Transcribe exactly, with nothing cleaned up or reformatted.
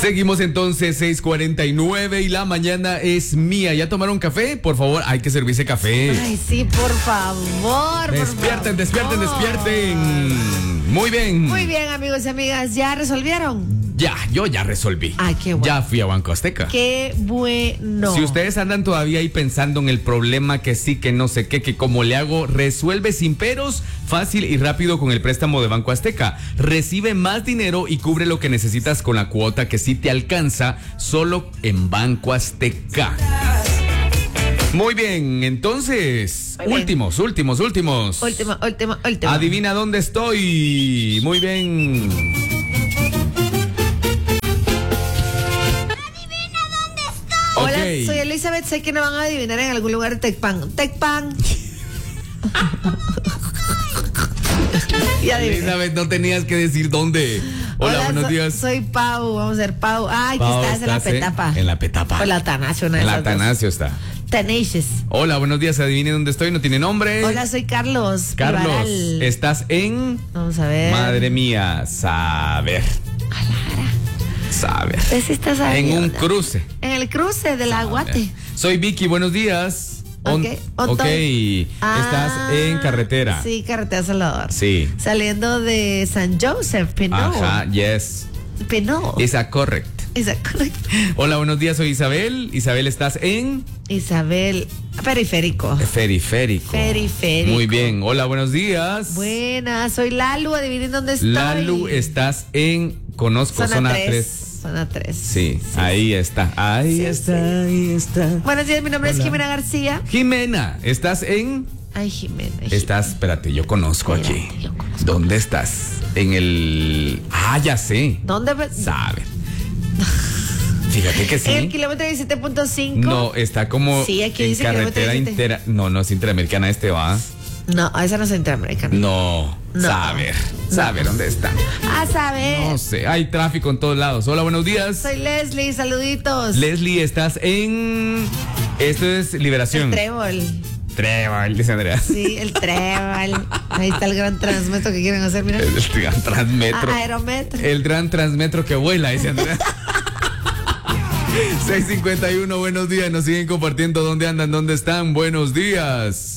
Seguimos entonces, seis cuarenta y nueve y la mañana es mía. ¿Ya tomaron café? Por favor, hay que servirse café. Ay, sí, por favor. Despierten, por despierten, favor. despierten. Muy bien. Muy bien, amigos y amigas, ¿ya resolvieron? Ya, yo ya resolví. Ay, qué bueno. Ya fui a Banco Azteca. Qué bueno. Si ustedes andan todavía ahí pensando en el problema que sí, que no sé qué, que como le hago, resuelve sin peros, fácil y rápido con el préstamo de Banco Azteca. Recibe más dinero y cubre lo que necesitas con la cuota que sí te alcanza solo en Banco Azteca. Muy bien, entonces, Muy bien. últimos, últimos, últimos. Última, última, última. Adivina dónde estoy. Muy bien. Hola, Ok. soy Elizabeth. Sé que no van a adivinar en algún lugar de Tecpan. Tecpan. Y adivinen. Elizabeth, no tenías que decir dónde. Hola, buenos so- días. Soy Pau. Vamos a ver, Pau. Ay, Pau, que estás en la ¿estás, eh? petapa. En la petapa. O la Atanasio, una de En la esas dos. Atanasio está. Tenacious. Hola, buenos días. Adivine dónde estoy. No tiene nombre. Hola, soy Carlos. Carlos. Vivaral. Estás en. Vamos a ver. Madre mía, saber. Saber. Pues estás ahí, En un onda. cruce. En el cruce del Aguate. Soy Vicky, buenos días. On- Ok, on ok. time. Estás Ah, en carretera. Sí, carretera Salvador. Sí. Saliendo de San Joseph, Pinot. Ajá, yes. Pinot. Is that correct? Is that correct? Hola, buenos días. Soy Isabel. Isabel, estás en. Isabel, periférico. Periférico. Periférico. Muy bien. Hola, buenos días. Buenas, soy Lalu, adivinen dónde estoy. Lalu, estás en. Conozco, Zona, zona tres. tres. Zona tres. Sí, ahí está. Ahí Sí, está, sí. ahí está. Buenos días, mi nombre Hola. es Jimena García. Jimena, estás en. Ay, Jimena. Jimena. Estás, espérate, yo conozco Espérate, aquí. yo conozco. ¿Dónde estás? En el. Ah, ya sé. ¿Dónde? ve- Sabe. Fíjate que sí. En el kilómetro diecisiete punto cinco. No, está como Sí, aquí en dice carretera kilómetro diecisiete. intera. No, no es interamericana este va. No, esa no es centroamericana. No. No. Saber. Saber dónde está. A saber. No sé. Hay tráfico en todos lados. Hola, buenos días. Soy Leslie, saluditos. Leslie, estás en. Esto es Liberación. El trébol. Trébol, dice Andrea. Sí, el trébol. Ahí está el gran transmetro que quieren hacer, mira. El gran transmetro. Ah, aerometro. El gran transmetro que vuela, dice Andrea. seis cincuenta y uno, buenos días. Nos siguen compartiendo dónde andan, dónde están. Buenos días.